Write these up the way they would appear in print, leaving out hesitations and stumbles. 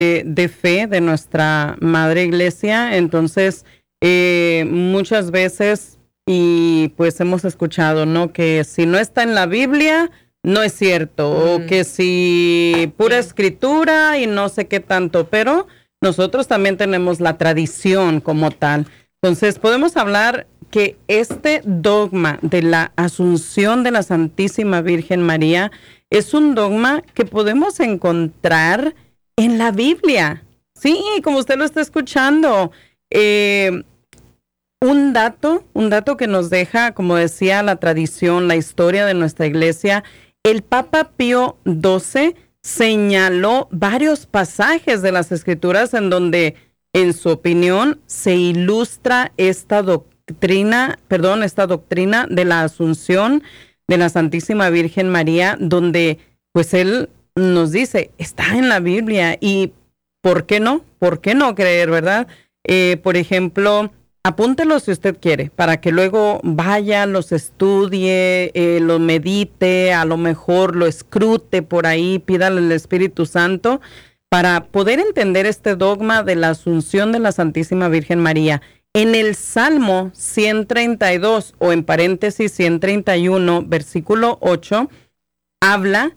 de fe de nuestra Madre Iglesia. Entonces, muchas veces, y pues hemos escuchado, ¿no? Que si no está en la Biblia, no es cierto, o que si pura escritura y no sé qué tanto, pero nosotros también tenemos la tradición como tal. Entonces, podemos hablar que este dogma de la Asunción de la Santísima Virgen María es un dogma que podemos encontrar en la Biblia. Sí, como usted lo está escuchando. Un dato que nos deja, como decía, la tradición, la historia de nuestra iglesia. El Papa Pío XII señaló varios pasajes de las Escrituras en donde, en su opinión, se ilustra esta doctrina de la Asunción de la Santísima Virgen María, donde pues él nos dice, está en la Biblia, y ¿por qué no? ¿Por qué no creer, verdad? Por ejemplo, apúntelo si usted quiere, para que luego vaya, los estudie, lo medite, a lo mejor lo escrute por ahí, pídale al Espíritu Santo para poder entender este dogma de la Asunción de la Santísima Virgen María. En el Salmo 132, o en paréntesis 131, versículo 8, habla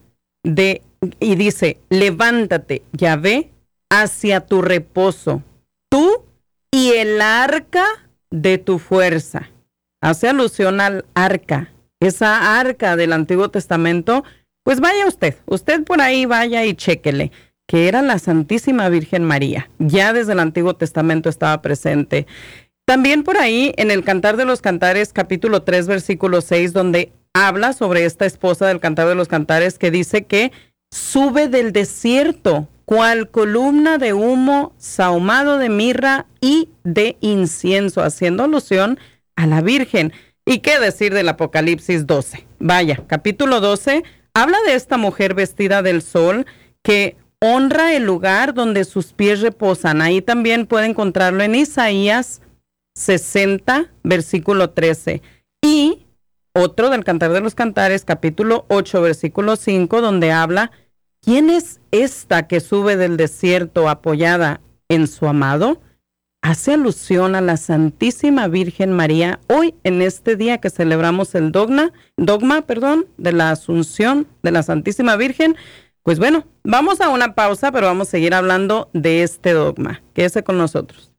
y dice, levántate, Yahvé, hacia tu reposo, tú y el arca de tu fuerza. Hace alusión al arca, esa arca del Antiguo Testamento. Pues vaya usted por ahí vaya y chéquele, que era la Santísima Virgen María. Ya desde el Antiguo Testamento estaba presente. También por ahí en el Cantar de los Cantares, capítulo 3, versículo 6, donde habla sobre esta esposa del Cantar de los Cantares, que dice que sube del desierto cual columna de humo sahumado de mirra y de incienso, haciendo alusión a la Virgen. ¿Y qué decir del Apocalipsis 12? Vaya, capítulo 12 habla de esta mujer vestida del sol que honra el lugar donde sus pies reposan. Ahí también puede encontrarlo en Isaías 60, versículo 13. Y otro del Cantar de los Cantares, capítulo 8, versículo 5, donde habla, ¿quién es esta que sube del desierto apoyada en su amado? Hace alusión a la Santísima Virgen María hoy, en este día que celebramos el dogma de la Asunción de la Santísima Virgen. Pues bueno, vamos a una pausa, pero vamos a seguir hablando de este dogma. Quédese con nosotros.